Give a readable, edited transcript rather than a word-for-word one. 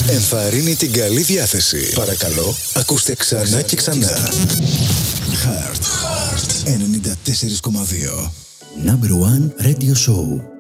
ενθαρρύνει την καλή διάθεση. Παρακαλώ, ακούστε ξανά και ξανά. Heart 94,2. Number 1 Radio Show.